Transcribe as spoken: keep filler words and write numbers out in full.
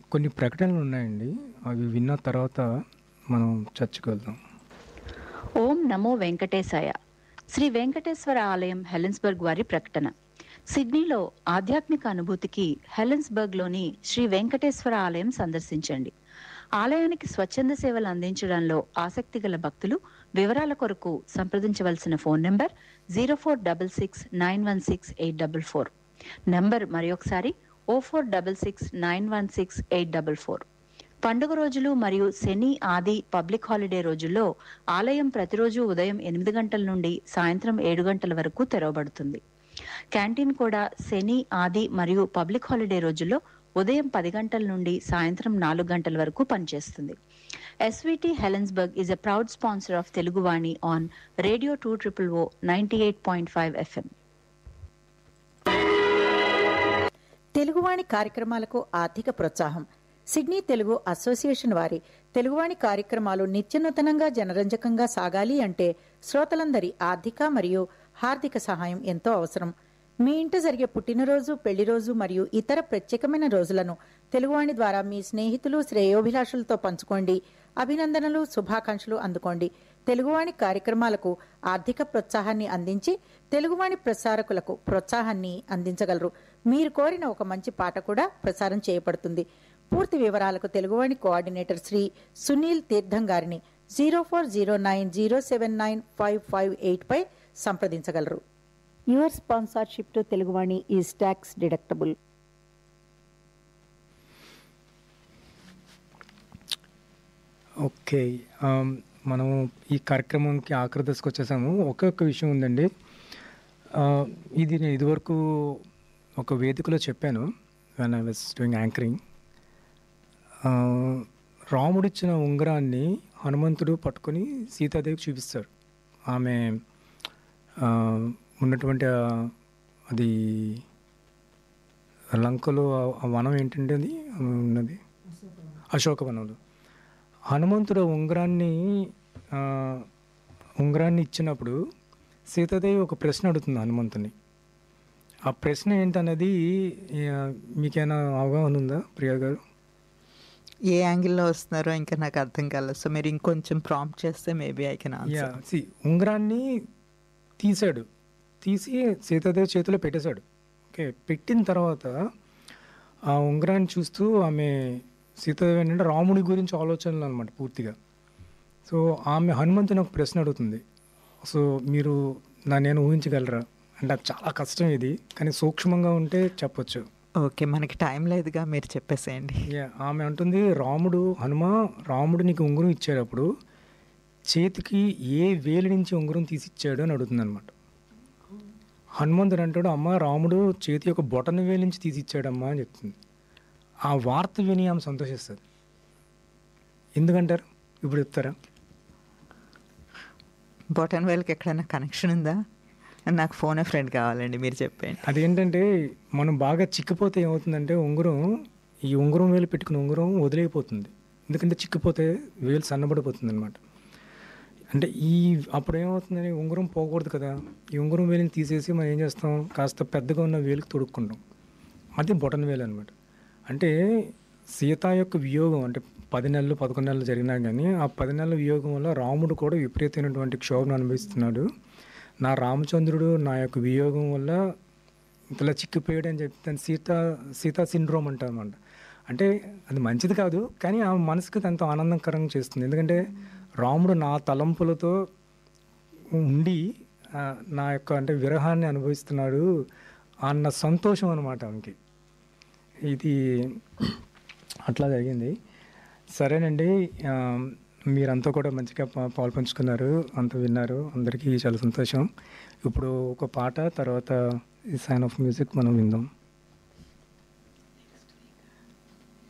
కొన్ని ప్రకటనలు ఉన్నాయండి. అవి విన్న తర్వాత మనం చర్చకు వెళ్దాం. ఓం నమో వెంకటేశాయ. శ్రీ వెంకటేశ్వర ఆలయం హెలెన్స్బర్గ్ వారి ప్రకటన. సిడ్నీలో ఆధ్యాత్మిక అనుభూతికి హెలెన్స్బర్గ్లోని శ్రీ వెంకటేశ్వర ఆలయం సందర్శించండి. ఆలయానికి స్వచ్ఛంద సేవలు అందించడంలో ఆసక్తి గల భక్తులు వివరాల కొరకు సంప్రదించవలసిన phone number zero four double six nine one six eight double four. Number మరొకసారి ఓ four double six nine one six eight double four. పండుగ రోజులు మరియు శని ఆది పబ్లిక్ హాలిడే రోజుల్లో ఆలయం ప్రతిరోజు ఉదయం ఎనిమిది గంటల నుండి సాయంత్రం ఏడు గంటల వరకు తెరవబడుతుంది. క్యాంటీన్ కూడా శని ఆది మరియు పబ్లిక్ హాలిడే రోజుల్లో ఉదయం పది గంటల నుండి సాయంత్రం నాలుగు గంటల వరకు పనిచేస్తుంది. SVT Helensburgh is a proud sponsor of Teluguvani on radio two triple oh ninety eight point five FM. Teluguvani కార్యక్రమాలకు ఆర్థిక ప్రోత్సాహం. సిడ్నీ తెలుగు అసోసియేషన్ వారి తెలుగువాణి కార్యక్రమాలు నిత్యనూతనంగా జనరంజకంగా సాగాలి అంటే శ్రోతలందరి ఆర్థిక మరియు హార్దిక సహాయం ఎంతో అవసరం. మీ ఇంట జరిగే పుట్టినరోజు, పెళ్లిరోజు మరియు ఇతర ప్రత్యేకమైన రోజులను తెలుగువాణి ద్వారా మీ స్నేహితులు, శ్రేయోభిలాషులతో పంచుకోండి. అభినందనలు, శుభాకాంక్షలు అందుకోండి. తెలుగువాణి కార్యక్రమాలకు ఆర్థిక ప్రోత్సాహాన్ని అందించి తెలుగువాణి ప్రసారకులకు ప్రోత్సాహాన్ని అందించగలరు. మీరు కోరిన ఒక మంచి పాట కూడా ప్రసారం చేయబడుతుంది. పూర్తి వివరాలకు తెలుగువాణి కోఆర్డినేటర్ శ్రీ సునీల్ తీర్థం గారిని zero four zero nine zero seven nine five five eight pi సంప్రదించగలరు. Your sponsorship to Teluguvani is tax deductible. Okay, మనం ఈ కార్యక్రమంకి ఆఖరి దశకు వచ్చేసాము. ఒక్కొక్క విషయం ఉందండి. ఇది నేను ఇదివరకు ఒక వేదికలో చెప్పాను, when I was doing anchoring. రాముడిచ్చిన ఉంగరాన్ని హనుమంతుడు పట్టుకొని సీతాదేవికి చూపిస్తారు. ఆమె ఉన్నటువంటి అది లంకలో ఆ వనం ఏంటంటే అది ఉన్నది అశోకవనంలో. హనుమంతుడు ఉంగరాన్ని ఉంగరాన్ని ఇచ్చినప్పుడు సీతాదేవి ఒక ప్రశ్న అడుగుతుంది హనుమంతుని. ఆ ప్రశ్న ఏంటన్నది మీకేమైనా అవగాహన ఉందా ప్రియా గారు? ఏ యాంగిల్లో వస్తున్నారో ఇంకా నాకు అర్థం కాలేదు. సో మీరు ఇంకొంచెం ప్రాంప్ట్ చేస్తే maybe I can answer. C ఉంగరాన్ని తీసాడు, తీసి సీతాదేవి చేతిలో పెట్టేశాడు. ఓకే, పెట్టిన తర్వాత ఆ ఉంగరాన్ని చూస్తూ ఆమె సీతాదేవి ఏంటంటే రాముడి గురించి ఆలోచనలు అనమాట పూర్తిగా. సో ఆమె హనుమంతుని ఒక ప్రశ్న అడుగుతుంది. సో మీరు నా నేను ఊహించగలరా అంటే అది చాలా కష్టం ఇది, కానీ సూక్ష్మంగా ఉంటే చెప్పొచ్చు. ఓకే, మనకి టైం లేదుగా, మీరు చెప్పేసేయండి. ఆమె అంటుంది, రాముడు హనుమ రాముడు నీకు ఉంగరం ఇచ్చేటప్పుడు చేతికి ఏ వేలు నుంచి ఉంగరం తీసి ఇచ్చాడు అని అడుగుతుంది అనమాట. హనుమంతుడు అంటాడు, అమ్మ రాముడు చేతి యొక్క బొటన వేలు నుంచి తీసి ఇచ్చాడమ్మా అని చెప్తుంది. ఆ వార్త విని ఆమె సంతోషిస్తుంది. ఎందుకంటారు ఇప్పుడు చెప్తారా? బొటన్ వేల్కి ఎక్కడైనా కనెక్షన్ ఉందా? నాకు ఫోన్ ఫ్రెండ్ కావాలండి, మీరు చెప్పండి. అదేంటంటే మనం బాగా చిక్కిపోతే ఏమవుతుందంటే ఉంగరం ఈ ఉంగరం వేలు పెట్టుకున్న ఉంగరం వదిలేయిపోతుంది. ఎందుకంటే చిక్కిపోతే వేలు సన్నబడిపోతుంది అనమాట. అంటే ఈ అప్పుడు ఏమవుతుందని ఉంగరం పోకూడదు కదా, ఈ ఉంగరం వేలుని తీసేసి మనం ఏం చేస్తాం, కాస్త పెద్దగా ఉన్న వేలుకి తొడుక్కుంటాం. అది బొటన వేలు అనమాట. అంటే సీత యొక్క వియోగం అంటే పది నెలలు పదకొండు నెలలు జరిగినా కానీ ఆ పది నెలల వియోగం వల్ల రాముడు కూడా విపరీతమైనటువంటి క్షోభను అనుభవిస్తున్నాడు. నా రామచంద్రుడు నా యొక్క వియోగం వల్ల ఇంతలా చిక్కిపోయాడు అని చెప్పి దాన్ని సీత సీతా సిండ్రోమ్ అంటారు అన్నమాట. అంటే అది మంచిది కాదు, కానీ ఆ మనసుకి ఎంతో ఆనందకరంగా చేస్తుంది. ఎందుకంటే రాముడు నా తలంపులతో ఉండి నా యొక్క అంటే విరహాన్ని అనుభవిస్తున్నాడు అన్న సంతోషం అనమాట ఆమెకి. ఇది అట్లా జరిగింది. సరేనండి, మీరంతా కూడా మంచిగా పాలు పంచుకున్నారు, అంత విన్నారు, అందరికీ చాలా సంతోషం. ఇప్పుడు ఒక పాట, తర్వాత ఈ సైన్ ఆఫ్ మ్యూజిక్ మనం విందాం.